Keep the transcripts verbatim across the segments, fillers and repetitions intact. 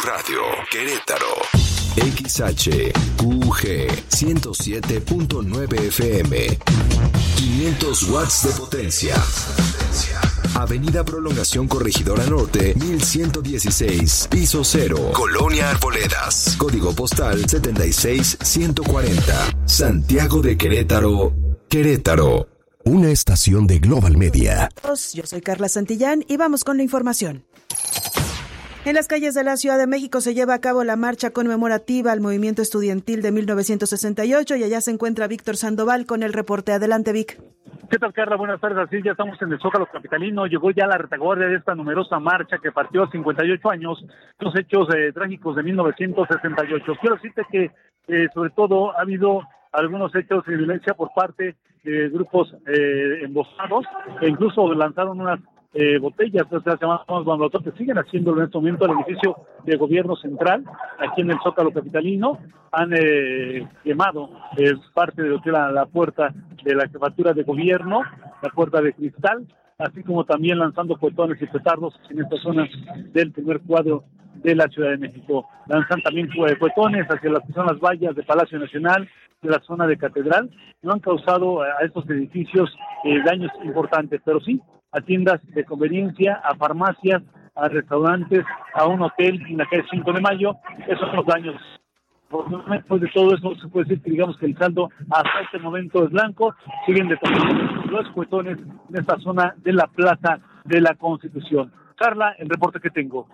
Radio, Querétaro. X H Q G ciento siete punto nueve F M. quinientos watts de potencia. Avenida Prolongación Corregidora Norte, mil ciento dieciséis, piso cero, Colonia Arboledas. Código postal setenta y seis ciento cuarenta. Santiago de Querétaro, Querétaro. Una estación de Global Media. Yo soy Carla Santillán y vamos con la información. En las calles de la Ciudad de México se lleva a cabo la marcha conmemorativa al movimiento estudiantil de mil novecientos sesenta y ocho y allá se encuentra Víctor Sandoval con el reporte. Adelante, Vic. ¿Qué tal, Carla? Buenas tardes. Así ya estamos en el Zócalo capitalino. Llegó ya la retaguardia de esta numerosa marcha que partió a cincuenta y ocho años, los hechos eh, trágicos de mil novecientos sesenta y ocho. Quiero decirte que, eh, sobre todo, ha habido algunos hechos de violencia por parte de grupos eh, embosados, e incluso lanzaron unas Eh, botellas, o sea, se llaman bandazos, que siguen haciéndolo en este momento al edificio de gobierno central, aquí en el Zócalo capitalino. Han eh, quemado eh, parte de lo que era la puerta de la jefatura de gobierno, la puerta de cristal, así como también lanzando cohetones y petardos en esta zona del primer cuadro de la Ciudad de México. Lanzan también cohetones hacia las que son las vallas de Palacio Nacional, de la zona de Catedral. No han causado a estos edificios eh, daños importantes, pero sí a tiendas de conveniencia, a farmacias, a restaurantes, a un hotel en la calle cinco de mayo. Esos son los daños. Después de todo eso, se puede decir que digamos que el saldo hasta este momento es blanco. Siguen detonando los cohetones en esta zona de la Plaza de la Constitución. Carla, el reporte que tengo.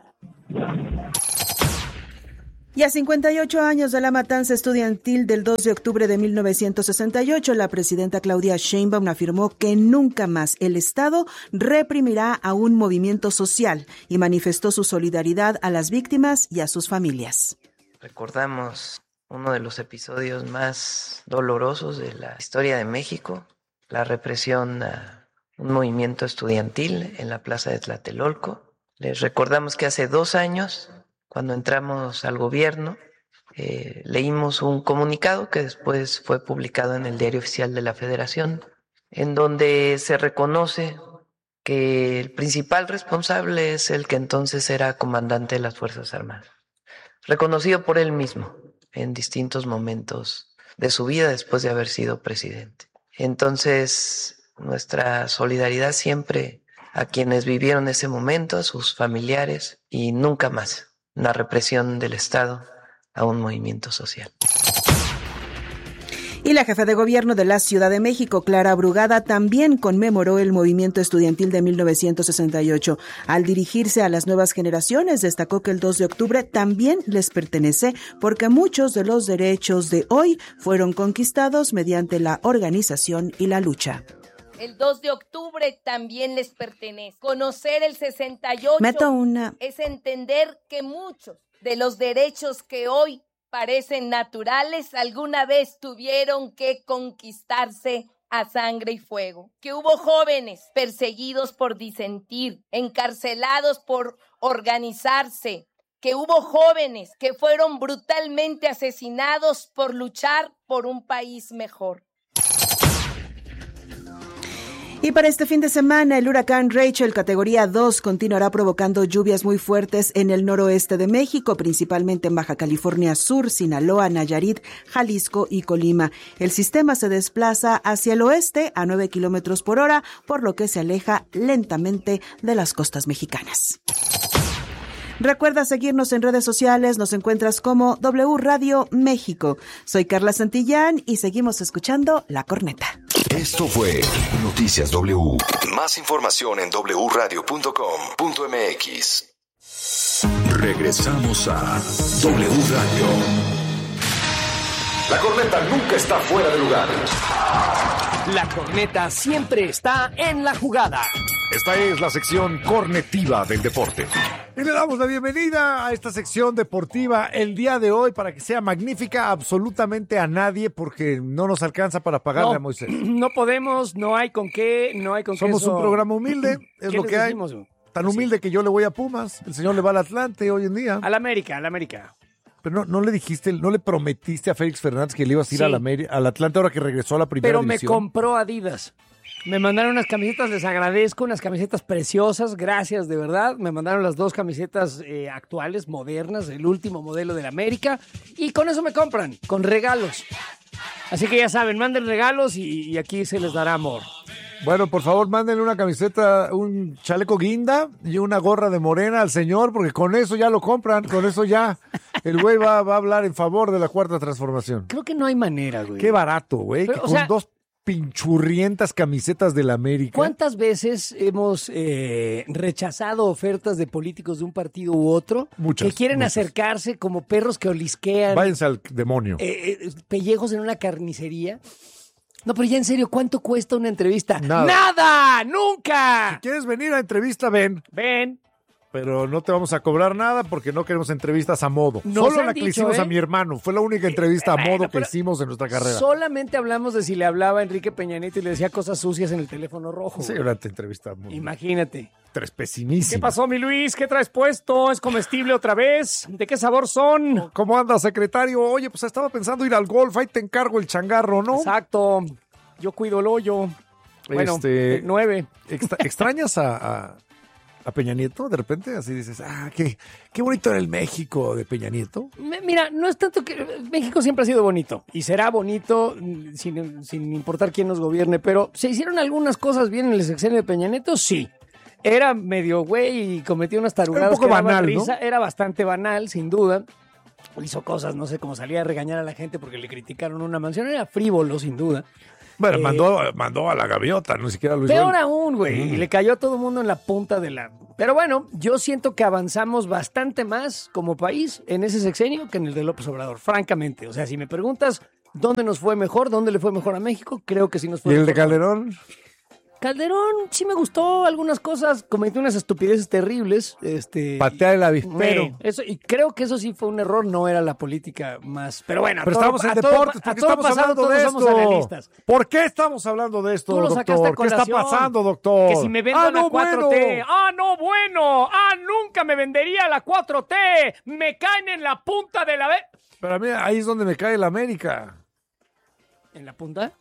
Y a cincuenta y ocho años de la matanza estudiantil del dos de octubre de mil novecientos sesenta y ocho, la presidenta Claudia Sheinbaum afirmó que nunca más el Estado reprimirá a un movimiento social y manifestó su solidaridad a las víctimas y a sus familias. Recordamos uno de los episodios más dolorosos de la historia de México, la represión a un movimiento estudiantil en la Plaza de Tlatelolco. Les recordamos que hace dos años, cuando entramos al gobierno, eh, leímos un comunicado que después fue publicado en el Diario Oficial de la Federación, en donde se reconoce que el principal responsable es el que entonces era comandante de las Fuerzas Armadas, reconocido por él mismo en distintos momentos de su vida después de haber sido presidente. Entonces, nuestra solidaridad siempre a quienes vivieron ese momento, a sus familiares, y nunca más una represión del Estado a un movimiento social. Y la jefa de gobierno de la Ciudad de México, Clara Brugada, también conmemoró el movimiento estudiantil de mil novecientos sesenta y ocho. Al dirigirse a las nuevas generaciones, destacó que el dos de octubre también les pertenece porque muchos de los derechos de hoy fueron conquistados mediante la organización y la lucha. El dos de octubre también les pertenece. Conocer el sesenta y ocho Meto una... es entender que muchos de los derechos que hoy parecen naturales alguna vez tuvieron que conquistarse a sangre y fuego. Que hubo jóvenes perseguidos por disentir, encarcelados por organizarse. Que hubo jóvenes que fueron brutalmente asesinados por luchar por un país mejor. Y para este fin de semana, el huracán Rachel, categoría dos, continuará provocando lluvias muy fuertes en el noroeste de México, principalmente en Baja California Sur, Sinaloa, Nayarit, Jalisco y Colima. El sistema se desplaza hacia el oeste a nueve kilómetros por hora, por lo que se aleja lentamente de las costas mexicanas. Recuerda seguirnos en redes sociales, nos encuentras como W Radio México. Soy Carla Santillán y seguimos escuchando La Corneta. Esto fue Noticias W. Más información en doble u radio punto com punto m x. Regresamos a W Radio. La corneta nunca está fuera de lugar. La corneta siempre está en la jugada. Esta es la sección cornetiva del deporte. Y le damos la bienvenida a esta sección deportiva el día de hoy para que sea magnífica absolutamente a nadie porque no nos alcanza para pagarle no, a Moisés. No podemos, no hay con qué, no hay con Somos qué. Somos un programa humilde, es lo que hay. Decimos? Tan humilde sí. Que yo le voy a Pumas, el señor le va al Atlante hoy en día. Al América, al América. Pero no, no le dijiste, no le prometiste a Félix Fernández que le ibas a ir sí. al, Ameri- al Atlante ahora que regresó a la primera Pero división. Pero me compró Adidas. Me mandaron unas camisetas, les agradezco, unas camisetas preciosas, gracias, de verdad. Me mandaron las dos camisetas eh, actuales, modernas, el último modelo de la América. Y con eso me compran, con regalos. Así que ya saben, manden regalos y, y aquí se les dará amor. Bueno, por favor, mándenle una camiseta, un chaleco guinda y una gorra de morena al señor, porque con eso ya lo compran, con eso ya el güey va, va a hablar en favor de la cuarta transformación. Creo que no hay manera, güey. Qué barato, güey, que Pero, o con sea, dos pinchurrientas camisetas de la América. ¿Cuántas veces hemos eh, rechazado ofertas de políticos de un partido u otro? Muchas, que quieren muchas. acercarse como perros que olisquean. Váyanse al demonio. Eh, eh, pellejos en una carnicería. No, pero ya en serio, ¿cuánto cuesta una entrevista? Nada. ¡Nada! ¡Nunca! Si quieres venir a entrevista, ven. Ven. Pero no te vamos a cobrar nada porque no queremos entrevistas a modo. Nos Solo han la que le dicho, hicimos ¿eh? a mi hermano. Fue la única entrevista a bueno, modo que pero hicimos en nuestra carrera. Solamente hablamos de si le hablaba a Enrique Peña Nieto y le decía cosas sucias en el teléfono rojo. Sí, güey. una entrevista muy... Imagínate. Tres pesinísimas. ¿Qué pasó, mi Luis? ¿Qué traes puesto? ¿Es comestible otra vez? ¿De qué sabor son? ¿Cómo anda, secretario? Oye, pues estaba pensando ir al golf. Ahí te encargo el changarro, ¿no? Exacto. Yo cuido el hoyo. Bueno, Este, eh, nueve. Extra- ¿Extrañas a, a, a Peña Nieto de repente? Así dices, ah, qué, qué bonito era el México de Peña Nieto. Me- Mira, no es tanto que México siempre ha sido bonito y será bonito mm, sin, sin importar quién nos gobierne, pero ¿se hicieron algunas cosas bien en el sexenio de Peña Nieto? Sí. Era medio güey y cometió unas tarugadas Era un poco que daban banal, ¿no? risa. Era bastante banal, sin duda. Hizo cosas, no sé, como salía a regañar a la gente porque le criticaron una mansión. Era frívolo, sin duda. Bueno, Eh, mandó, mandó a la gaviota, ni siquiera lo hizo Peor él. aún, güey. Mm. Y le cayó a todo el mundo en la punta de la... Pero bueno, yo siento que avanzamos bastante más como país en ese sexenio que en el de López Obrador, francamente. O sea, si me preguntas dónde nos fue mejor, dónde le fue mejor a México, creo que sí nos fue ¿Y el mejor. de Calderón? Calderón sí me gustó algunas cosas, cometió unas estupideces terribles. Este, Patear el avispero. Eh, eso, y creo que eso sí fue un error, no era la política más... Pero bueno, a Pero todo- estamos en a todo- deportes, a ¿por qué todo estamos pasado hablando todos de somos esto? analistas. ¿Por qué estamos hablando de esto, Tú lo sacaste a doctor? ¿Qué está colación. pasando, doctor? Que si me vendo ah, a la no, cuatro T. bueno. ¡Ah, no, bueno! ¡Ah, nunca me vendería a la cuatro T! ¡Me caen en la punta de la... ve- Pero a mí ahí es donde me cae la América. ¿En la punta?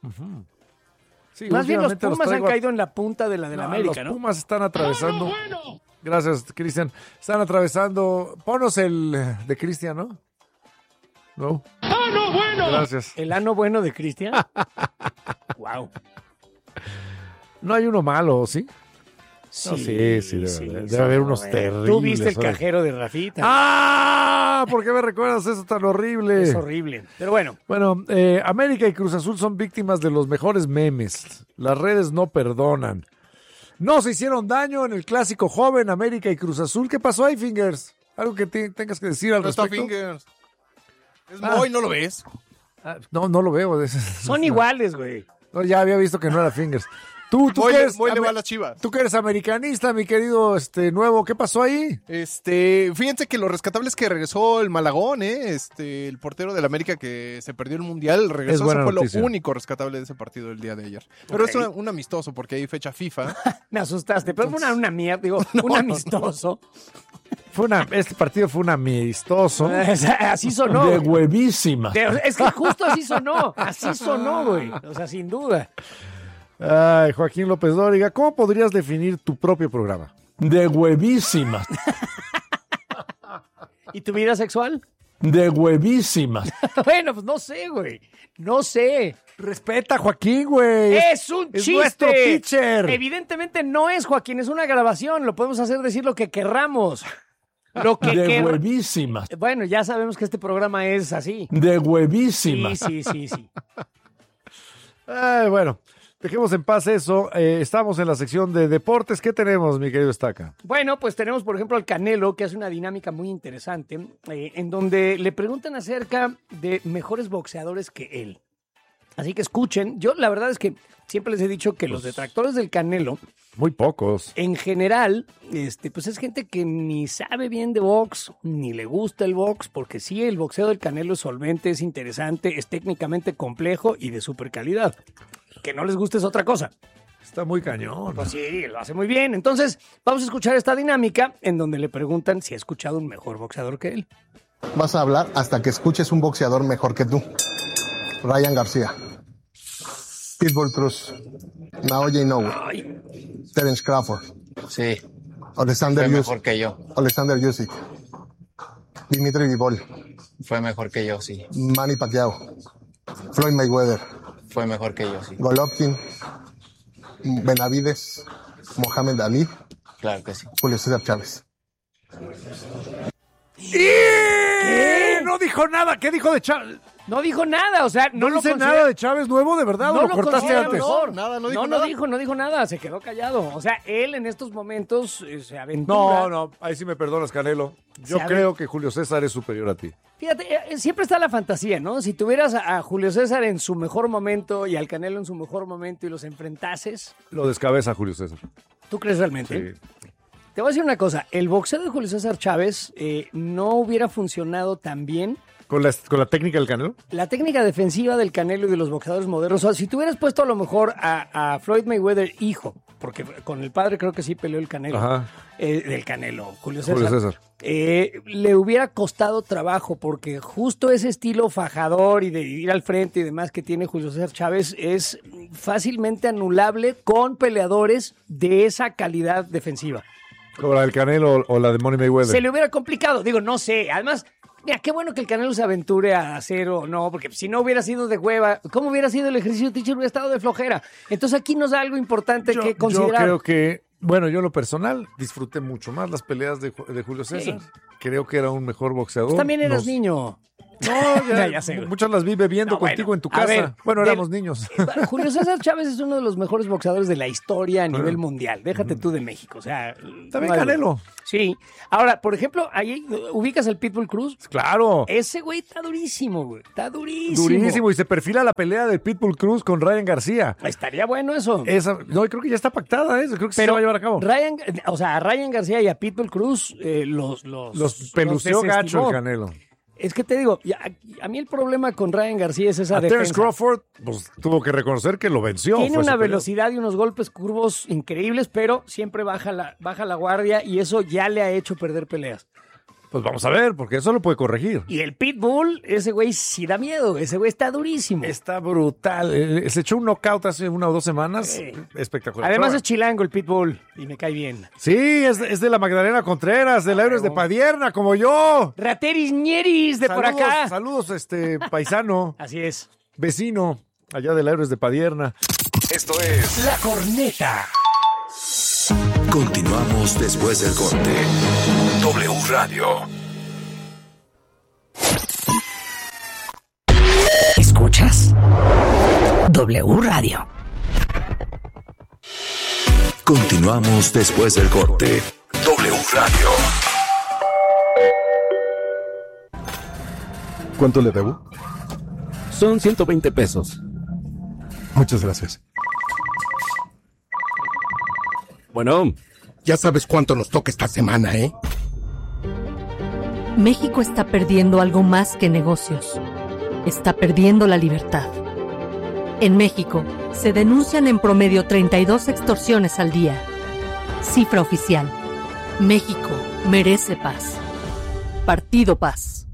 Sí, Más bien los últimamente Pumas han traigo a- caído en la punta de la de la No, América, los ¿no? Pumas están atravesando. Gracias, Cristian. Están atravesando. Ponos el eh, de Cristian, ¿no? No. ¡Ah, no, bueno! Gracias. ¿El ano bueno de Cristian? Wow. No hay uno malo, ¿sí? Sí, No, sí, sí, debe, sí, debe sí, haber no, unos eh. terribles. Tú viste el oye. cajero de Rafita. ¡Ah! ¿Por qué me recuerdas eso tan horrible? Es horrible. Pero bueno, Bueno, eh, América y Cruz Azul son víctimas de los mejores memes. Las redes no perdonan. No se hicieron daño en el clásico joven América y Cruz Azul. ¿Qué pasó ahí, Fingers? ¿Algo que te- tengas que decir al No está respecto? Fingers. Es Ah. Moy, ¿no lo ves? Ah, no, no lo veo. son iguales, güey. No, ya había visto que no era Fingers. Tú, tú Moy, que le- eres, Moy le ame- va a las Chivas. tú que eres americanista, mi querido este nuevo, ¿qué pasó ahí? Este, fíjense que lo rescatable es que regresó el Malagón, ¿eh? Este, el portero del América que se perdió el Mundial, regresó. Es buena Eso fue noticia. lo único rescatable de ese partido del día de ayer. Pero Ok. es un, un amistoso porque hay fecha FIFA. Me asustaste, pero fue una, una mierda, digo, No, un no, amistoso. Fue una, este partido fue un amistoso. Así sonó. De güey. huevísima. De- es que justo así sonó, así sonó, güey. O sea, sin duda. Ay, Joaquín López Dóriga, ¿cómo podrías definir tu propio programa? De huevísima. ¿Y tu vida sexual? De huevísima. Bueno, pues no sé, güey. No sé. Respeta a Joaquín, güey. Es un Es chiste. nuestro pitcher. Evidentemente no es Joaquín, es una grabación. Lo podemos hacer decir lo que querramos. Lo que De quer- huevísima. Bueno, ya sabemos que este programa es así. De huevísima. Sí, sí, sí, sí. Ay, bueno, dejemos en paz eso. Eh, estamos en la sección de deportes. ¿Qué tenemos, mi querido Estaca? Bueno, pues tenemos, por ejemplo, al Canelo, que hace una dinámica muy interesante, eh, en donde le preguntan acerca de mejores boxeadores que él. Así que escuchen. Yo, la verdad es que siempre les he dicho que los detractores del Canelo, Muy pocos. en general, este, pues es gente que ni sabe bien de box, ni le gusta el box, porque sí, el boxeo del Canelo es solvente, es interesante, es técnicamente complejo y de super calidad. Que no les guste es otra cosa. Está muy cañón. Pues sí, lo hace muy bien. Entonces, vamos a escuchar esta dinámica en donde le preguntan si ha escuchado un mejor boxeador que él. Vas a hablar hasta que escuches un boxeador mejor que tú. Ryan García. Pitbull Cruz, Naoya Inoue, Terence Crawford. Sí. Alexander Fue Usyk. mejor que yo. Alexander Usyk. Dimitri Bivol. Fue mejor que yo, sí. Manny Pacquiao. Floyd Mayweather. Fue mejor que yo, sí. Golovkin. Benavides. Mohamed Ali. Claro que sí. Julio César Chávez. ¿Qué? No dijo nada. ¿Qué dijo de Chávez? No dijo nada, o sea, no, ¿No lo dice considera... nada de Chávez nuevo, de verdad? No ¿O lo lo cortaste considera antes? mejor. Nada, no dijo no, no nada. dijo, no dijo nada, se quedó callado. O sea, él en estos momentos eh, se aventura. No, no, ahí sí me perdonas, Canelo. Yo Se creo que Julio César es superior a ti. Fíjate, eh, siempre está la fantasía, ¿no? Si tuvieras a, a Julio César en su mejor momento y al Canelo en su mejor momento y los enfrentases, Lo descabeza Julio César. ¿tú crees realmente? Sí. Te voy a decir una cosa, el boxeo de Julio César Chávez eh, no hubiera funcionado tan bien. ¿Con la, ¿Con la técnica del Canelo? La técnica defensiva del Canelo y de los boxeadores modernos, o sea, si tú hubieras puesto a lo mejor a, a Floyd Mayweather hijo, porque con el padre creo que sí peleó el Canelo, Ajá. eh, del Canelo, Julio César, Julio César. Eh, le hubiera costado trabajo, porque justo ese estilo fajador y de ir al frente y demás que tiene Julio César Chávez es fácilmente anulable con peleadores de esa calidad defensiva. ¿Como la del Canelo o la de Money Mayweather? Se le hubiera complicado, digo, no sé, además... Mira, qué bueno que el Canelo se aventure a hacer o no, porque si no hubiera sido de hueva, ¿cómo hubiera sido el ejercicio? Teacher hubiera estado de flojera. Entonces aquí nos da algo importante yo, que considerar. Yo creo que, bueno, yo en lo personal disfruté mucho más las peleas de, de Julio César. Sí. Creo que era un mejor boxeador. Pues también eras Nos- niño. No, ya, Ya, ya sé, güey. muchas las vi bebiendo No, contigo bueno, en tu a casa. ver, bueno, del- éramos niños. Julio César Chávez es uno de los mejores boxeadores de la historia a nivel mundial. Déjate tú de México. O sea, También no hay- Canelo. Sí. Ahora, por ejemplo, ahí ubicas el Pitbull Cruz. Claro. Ese güey está durísimo, güey. Está durísimo. Durísimo. Y se perfila la pelea del Pitbull Cruz con Ryan García. Estaría bueno eso. Esa, no, creo que ya está pactada, ¿eh? Creo que sí se va a llevar a cabo. Ryan, o sea, a Ryan García y a Pitbull Cruz eh, los, los, Los peluceó los gacho desestimó. el Canelo. Es que te digo, ya- a, mí el problema con Ryan García es esa A Terence defensa. Crawford, pues tuvo que reconocer que lo venció. Tiene fue una superior. velocidad y unos golpes curvos increíbles, pero siempre baja la, baja la guardia y eso ya le ha hecho perder peleas. Pues vamos a ver, porque eso lo puede corregir. Y el Pitbull, ese güey sí da miedo, ese güey está durísimo. Está brutal. Eh, Se echó un knockout hace una o dos semanas. Sí. Espectacular. Además Pero es chilango el Pitbull y me cae bien. Sí, es, es de la Magdalena Contreras, de la Héroes de Padierna, como yo. Rateris ñeris de por Saludos, acá. Saludos, este paisano, Así es. vecino, allá de la Héroes de Padierna. Esto es La Corneta. Continuamos después del corte. W Radio. ¿Escuchas? W Radio. Continuamos después del corte. W Radio. ¿Cuánto le debo? Son ciento veinte pesos. Muchas gracias. Bueno, ya sabes cuánto nos toca esta semana, ¿eh? México está perdiendo algo más que negocios. Está perdiendo la libertad. En México, se denuncian en promedio treinta y dos extorsiones al día. Cifra oficial. México merece paz. Partido Paz.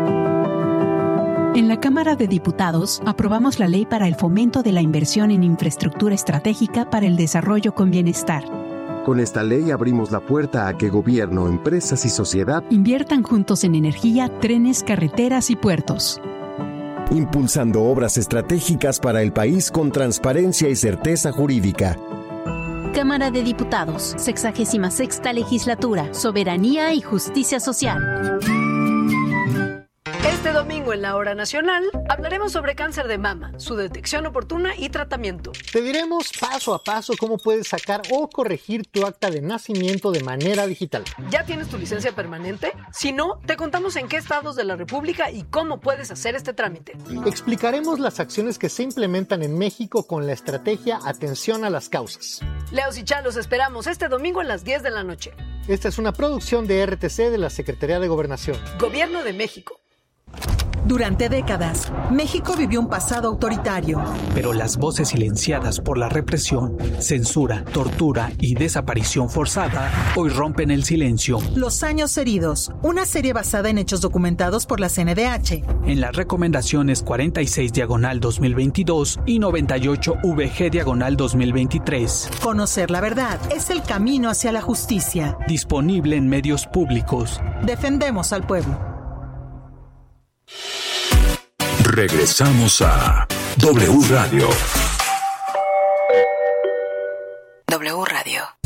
En la Cámara de Diputados aprobamos la ley para el fomento de la inversión en infraestructura estratégica para el desarrollo con bienestar. Con esta ley abrimos la puerta a que gobierno, empresas y sociedad inviertan juntos en energía, trenes, carreteras y puertos. impulsando obras estratégicas para el país con transparencia y certeza jurídica. Cámara de Diputados, sexagésima sexta legislatura, Soberanía y Justicia Social. Este domingo en la Hora Nacional hablaremos sobre cáncer de mama, su detección oportuna y tratamiento. Te diremos paso a paso cómo puedes sacar o corregir tu acta de nacimiento de manera digital. ¿Ya tienes tu licencia permanente? Si no, te contamos en qué estados de la República y cómo puedes hacer este trámite. Explicaremos las acciones que se implementan en México con la estrategia Atención a las Causas. Leos y Chá, los esperamos este domingo a las diez de la noche. Esta es una producción de R T C de la Secretaría de Gobernación. Gobierno de México. Durante décadas, México vivió un pasado autoritario. Pero las voces silenciadas por la represión, censura, tortura y desaparición forzada hoy rompen el silencio. Los años heridos, una serie basada en hechos documentados por la C N D H. En las recomendaciones cuarenta y seis diagonal dos mil veintidós y noventa y ocho V G diagonal dos mil veintitrés. Conocer la verdad es el camino hacia la justicia. Disponible en medios públicos. Defendemos al pueblo. Regresamos a W Radio. W Radio.